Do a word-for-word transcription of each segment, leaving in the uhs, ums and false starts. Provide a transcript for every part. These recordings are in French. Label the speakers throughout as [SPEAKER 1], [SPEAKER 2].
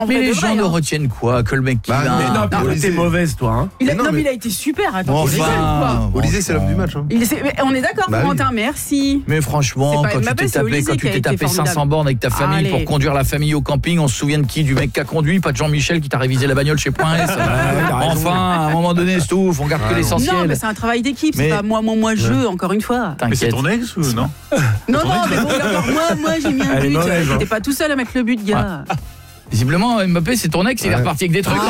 [SPEAKER 1] Mais les
[SPEAKER 2] de
[SPEAKER 1] gens
[SPEAKER 2] vrai,
[SPEAKER 1] ne
[SPEAKER 2] hein.
[SPEAKER 1] retiennent quoi? Que le mec qui
[SPEAKER 3] Bah,
[SPEAKER 1] a...
[SPEAKER 3] mais non,
[SPEAKER 4] Ah,
[SPEAKER 3] Olysée.
[SPEAKER 4] t'es mauvaise, toi. Hein.
[SPEAKER 2] Il a,
[SPEAKER 3] Mais
[SPEAKER 2] non,
[SPEAKER 3] non,
[SPEAKER 2] mais
[SPEAKER 3] mais-
[SPEAKER 2] il a été super. Attends,
[SPEAKER 1] Enfin,
[SPEAKER 2] tu rigoles, quoi.
[SPEAKER 3] Olysée, c'est l'homme du match. Hein.
[SPEAKER 2] Il est- mais on est d'accord,
[SPEAKER 3] Bah oui.
[SPEAKER 2] Corentin, merci.
[SPEAKER 1] Mais franchement,
[SPEAKER 2] C'est pas
[SPEAKER 1] quand tu
[SPEAKER 2] Mbappé,
[SPEAKER 1] t'es
[SPEAKER 2] c'est
[SPEAKER 1] tapé,
[SPEAKER 2] Olysée
[SPEAKER 1] quand
[SPEAKER 2] qui
[SPEAKER 1] tu
[SPEAKER 2] a
[SPEAKER 1] t'es
[SPEAKER 2] été
[SPEAKER 1] tapé
[SPEAKER 2] formidable.
[SPEAKER 1] cinq cents bornes avec ta famille
[SPEAKER 2] Allez.
[SPEAKER 1] pour conduire la famille au camping, on se souvient de qui? Du mec qui a conduit, pas de Jean-Michel qui t'a révisé la bagnole chez Point S. Enfin, à un moment donné, c'est tout, on garde que
[SPEAKER 3] Ouais,
[SPEAKER 1] l'essentiel.
[SPEAKER 2] Non, mais c'est un travail d'équipe, c'est
[SPEAKER 1] Mais-
[SPEAKER 2] pas moi, moi, moi, je, encore une fois.
[SPEAKER 5] Mais c'est
[SPEAKER 1] T'inquiète.
[SPEAKER 5] ton ex ou non?
[SPEAKER 2] Non, non, mais bon, d'accord, moi, moi, j'ai mis un
[SPEAKER 4] Elle est
[SPEAKER 2] but.
[SPEAKER 4] mauvaise, hein.
[SPEAKER 2] T'es pas tout seul à mettre le but, gars.
[SPEAKER 1] Visiblement, Mbappé, c'est ton ex, il est
[SPEAKER 3] Ouais.
[SPEAKER 1] reparti avec des trucs.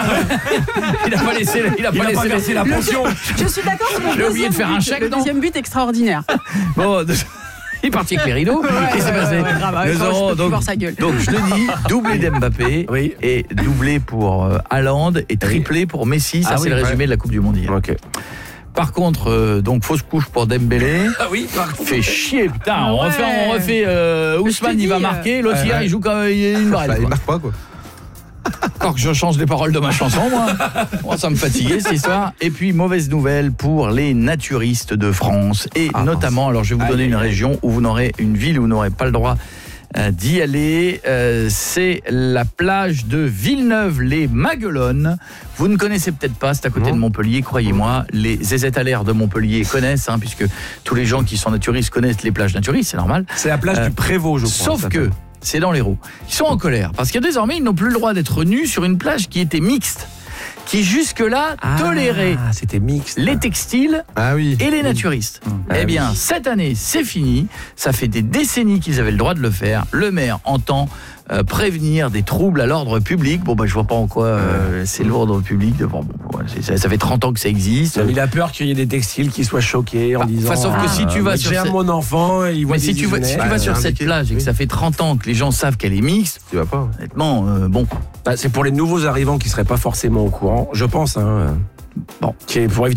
[SPEAKER 1] Il a pas laissé, il a
[SPEAKER 4] Il
[SPEAKER 1] pas
[SPEAKER 4] a
[SPEAKER 1] laissé
[SPEAKER 4] pas versé la
[SPEAKER 2] Le-
[SPEAKER 4] pension.
[SPEAKER 2] Je suis d'accord sur le
[SPEAKER 1] J'ai oublié
[SPEAKER 2] deuxième
[SPEAKER 1] de faire un
[SPEAKER 2] but,
[SPEAKER 1] chèque,
[SPEAKER 2] le
[SPEAKER 1] non
[SPEAKER 2] deuxième but extraordinaire.
[SPEAKER 1] Bon, il est parti avec les rideaux. Qu'est-ce qui s'est passé?
[SPEAKER 2] Ouais, ouais, grave, ouais,
[SPEAKER 1] Nous
[SPEAKER 2] quand je
[SPEAKER 1] aurons
[SPEAKER 2] peux plus
[SPEAKER 1] donc,
[SPEAKER 2] voir sa gueule.
[SPEAKER 1] donc je le dis, doublé d'Mbappé
[SPEAKER 4] Oui.
[SPEAKER 1] et doublé pour euh, Haaland et triplé pour Messi. Ça,
[SPEAKER 4] Ah
[SPEAKER 1] c'est
[SPEAKER 4] oui,
[SPEAKER 1] le résumé
[SPEAKER 4] ouais.
[SPEAKER 1] de la Coupe du Monde hier.
[SPEAKER 4] Ok.
[SPEAKER 1] Par contre, euh, donc fausse couche pour Dembélé.
[SPEAKER 4] Ah oui, par contre.
[SPEAKER 1] Fait chier, putain. On
[SPEAKER 2] Ouais.
[SPEAKER 1] refait, on refait euh,
[SPEAKER 2] Je
[SPEAKER 1] Ousmane,
[SPEAKER 2] te
[SPEAKER 1] il va
[SPEAKER 2] dis,
[SPEAKER 1] marquer. L'autre,
[SPEAKER 3] ouais,
[SPEAKER 1] hier,
[SPEAKER 3] ouais.
[SPEAKER 1] il joue comme une
[SPEAKER 3] Bah,
[SPEAKER 1] barrette.
[SPEAKER 3] il
[SPEAKER 1] quoi.
[SPEAKER 3] marque pas, quoi.
[SPEAKER 1] Encore que je change les paroles de ma chanson, moi. Moi, ça me fatiguait, cette histoire. Et puis, mauvaise nouvelle pour les naturistes de France. Et
[SPEAKER 4] Ah,
[SPEAKER 1] notamment, alors je vais vous
[SPEAKER 4] Aïe,
[SPEAKER 1] donner
[SPEAKER 4] aïe,
[SPEAKER 1] une
[SPEAKER 4] aïe.
[SPEAKER 1] région où vous n'aurez, une ville où vous n'aurez pas le droit euh, d'y aller. Euh, c'est la plage de Villeneuve-les-Maguelones. Vous ne connaissez peut-être pas, c'est à côté
[SPEAKER 4] Non.
[SPEAKER 1] de Montpellier, croyez-moi. Les zézettes à l'air de Montpellier connaissent, hein, puisque tous les gens qui sont naturistes connaissent les plages naturistes, c'est normal.
[SPEAKER 4] C'est la plage
[SPEAKER 1] Euh,
[SPEAKER 4] du Prévost, je crois.
[SPEAKER 1] Sauf
[SPEAKER 4] ça
[SPEAKER 1] que,
[SPEAKER 4] s'appelle.
[SPEAKER 1] c'est dans l'Hérault. Ils sont en colère parce que désormais, ils n'ont plus le droit d'être nus sur une plage qui était mixte, qui jusque-là tolérait
[SPEAKER 4] Ah, c'était mixte.
[SPEAKER 1] les textiles
[SPEAKER 3] Ah oui.
[SPEAKER 1] et les naturistes.
[SPEAKER 4] Ah
[SPEAKER 1] Eh bien,
[SPEAKER 4] oui.
[SPEAKER 1] cette année, c'est fini. Ça fait des décennies qu'ils avaient le droit de le faire. Le maire entend euh, prévenir des troubles à l'ordre public. Bon, bah, je vois pas en quoi euh, c'est l'ordre public. Bon, bon, ouais, c'est- ça, ça fait trente ans que ça existe.
[SPEAKER 4] Il a peur qu'il y ait des textiles qui soient choqués en
[SPEAKER 1] Bah,
[SPEAKER 4] disant.
[SPEAKER 1] enfin, sauf que si tu vas
[SPEAKER 4] euh,
[SPEAKER 1] sur
[SPEAKER 4] j'ai
[SPEAKER 1] cette-
[SPEAKER 4] mon enfant, il voit
[SPEAKER 1] Mais
[SPEAKER 4] des
[SPEAKER 1] si tu vas, si tu
[SPEAKER 4] Disney.
[SPEAKER 1] vas
[SPEAKER 3] Ouais,
[SPEAKER 1] sur
[SPEAKER 3] c'est
[SPEAKER 1] cette
[SPEAKER 3] indiqué,
[SPEAKER 1] plage et que
[SPEAKER 3] oui.
[SPEAKER 1] ça fait trente ans que les gens savent qu'elle est mixte,
[SPEAKER 3] Tu vas pas.
[SPEAKER 1] honnêtement, euh, bon.
[SPEAKER 4] Bah, c'est pour les nouveaux arrivants qui seraient pas forcément au courant, je pense. Hein.
[SPEAKER 1] Bon.
[SPEAKER 4] Qui est pour éviter